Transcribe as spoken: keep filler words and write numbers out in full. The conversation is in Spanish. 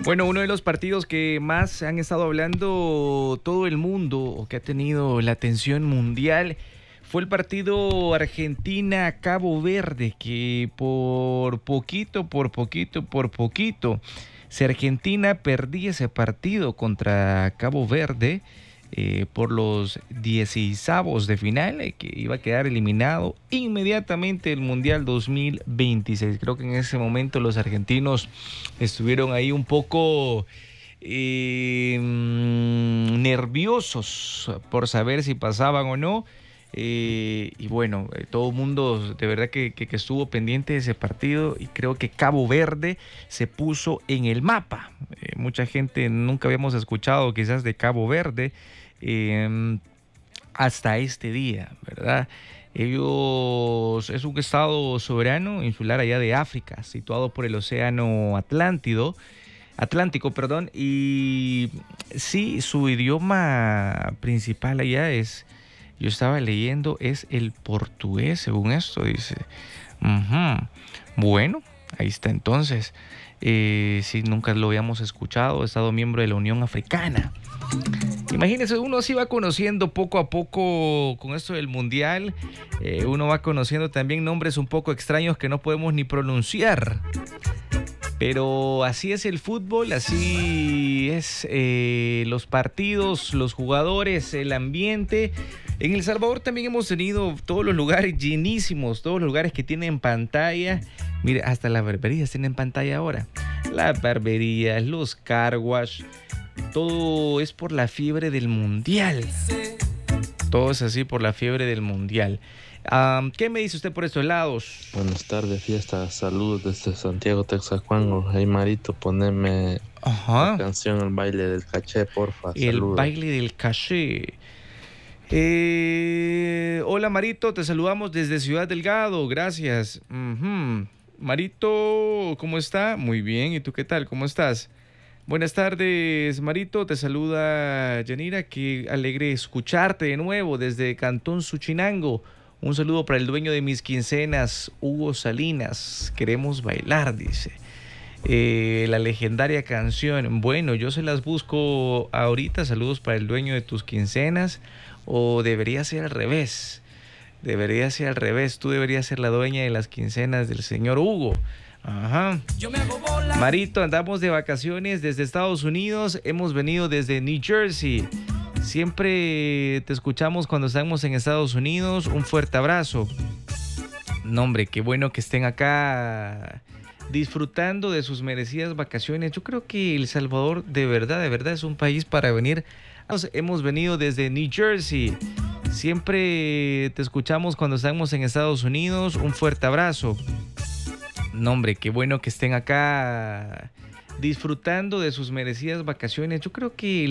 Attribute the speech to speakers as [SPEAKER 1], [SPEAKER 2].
[SPEAKER 1] Bueno, uno de los partidos que más han estado hablando todo el mundo o que ha tenido la atención mundial fue el partido Argentina-Cabo Verde, que por poquito, por poquito, por poquito, si Argentina perdía ese partido contra Cabo Verde eh, por los dieciseisavos de final, eh, que iba a quedar eliminado inmediatamente del Mundial dos mil veintiséis. Creo que en ese momento los argentinos estuvieron ahí un poco eh, nerviosos por saber si pasaban o no. Eh, y bueno, eh, todo el mundo de verdad que, que, que estuvo pendiente de ese partido, y creo que Cabo Verde se puso en el mapa. Eh, mucha gente nunca habíamos escuchado quizás de Cabo Verde eh, hasta este día, ¿verdad? Ellos es un estado soberano insular allá de África, situado por el océano Atlántico, Atlántico, perdón, y sí, su idioma principal allá es, yo estaba leyendo, es el portugués, según esto, dice. Uh-huh. Bueno, ahí está entonces. Eh, si nunca lo habíamos escuchado, ha estado miembro de la Unión Africana. Imagínense, uno sí va conociendo poco a poco con esto del Mundial. Eh, uno va conociendo también nombres un poco extraños que no podemos ni pronunciar. Pero así es el fútbol, así es eh, los partidos, los jugadores, el ambiente. En El Salvador también hemos tenido todos los lugares llenísimos, todos los lugares que tienen pantalla. Mire, hasta las barberías tienen pantalla ahora. Las barberías, los car wash, todo es por la fiebre del mundial. Todo es así por la fiebre del mundial. Um, ¿Qué me dice usted por estos lados?
[SPEAKER 2] Buenas tardes, fiesta, saludos desde Santiago, Texacuango. Hey Marito, poneme
[SPEAKER 1] Ajá.
[SPEAKER 2] la canción El Baile del Caché, porfa.
[SPEAKER 1] El
[SPEAKER 2] saludos.
[SPEAKER 1] Baile del Caché. Eh, hola Marito, te saludamos desde Ciudad Delgado, gracias. Uh-huh. Marito, ¿cómo está? Muy bien, ¿y tú qué tal? ¿Cómo estás? Buenas tardes, Marito, te saluda Yanira, qué alegre escucharte de nuevo desde Cantón Suchinango. Un saludo para el dueño de mis quincenas, Hugo Salinas. Queremos bailar, dice. Eh, la legendaria canción. Bueno, yo se las busco ahorita. Saludos para el dueño de tus quincenas. O debería ser al revés. Debería ser al revés. Tú deberías ser la dueña de las quincenas del señor Hugo. Ajá. Marito, andamos de vacaciones desde Estados Unidos. Hemos venido desde New Jersey. Siempre te escuchamos cuando estamos en Estados Unidos. Un fuerte abrazo. No, hombre, qué bueno que estén acá disfrutando de sus merecidas vacaciones. Yo creo que El Salvador de verdad, de verdad es un país para venir. Hemos venido desde New Jersey. Siempre te escuchamos cuando estamos en Estados Unidos. Un fuerte abrazo. No, hombre, qué bueno que estén acá disfrutando de sus merecidas vacaciones. Yo creo que